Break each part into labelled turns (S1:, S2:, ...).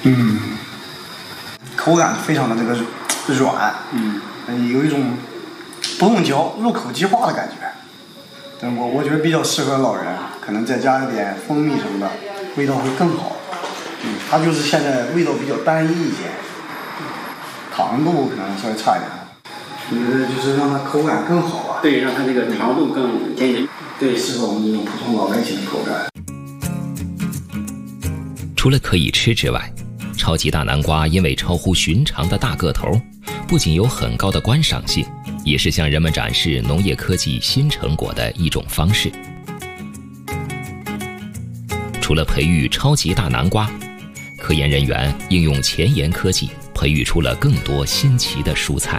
S1: 口感非常的这个软，有一种不用嚼入口即化的感觉。我觉得比较适合老人，可能再加一点蜂蜜什么的，味道会更好。它就是现在味道比较单一一些，糖度可能稍微差一点。我觉得就是让它口感更好啊。
S2: 对，让它这个糖度更甜一点。
S1: 对，适合我们这种普通老百姓的口感。
S3: 除了可以吃之外，超级大南瓜因为超乎寻常的大个头，不仅有很高的观赏性，也是向人们展示农业科技新成果的一种方式。除了培育超级大南瓜，科研人员应用前沿科技培育出了更多新奇的蔬菜。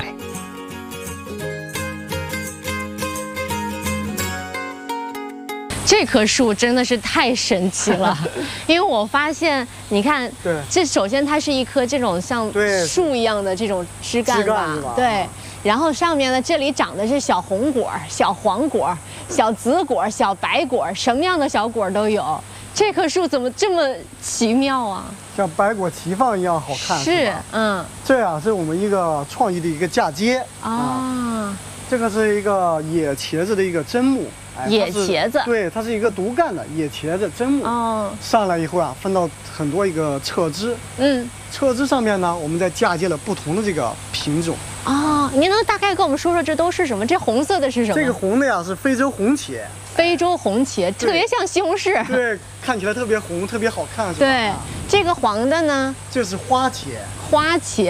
S4: 这棵树真的是太神奇了，因为我发现，你看，这首先它是一棵这种像树一样的这种枝干吧，对，然后上面呢，这里长的是小红果、小黄果、小紫果、小白果，什么样的小果都有。这棵树怎么这么奇妙啊？
S5: 像百果齐放一样好看。
S4: 是，
S5: 这样是我们一个创意的一个嫁接啊。这个是一个野茄子的一个砧木。
S4: 野茄子，
S5: 对，它是一个独干的野茄子砧木。上来以后啊，分到很多一个侧枝。侧枝上面呢，我们再嫁接了不同的这个品种。
S4: 您能大概跟我们说说这都是什么？这红色的是什么？
S5: 这个红的呀是非洲红茄。
S4: 非洲红茄特别像西红柿。
S5: 对，看起来特别红，特别好看，是吧？
S4: 对，这个黄的呢？
S5: 这是花茄。
S4: 花茄。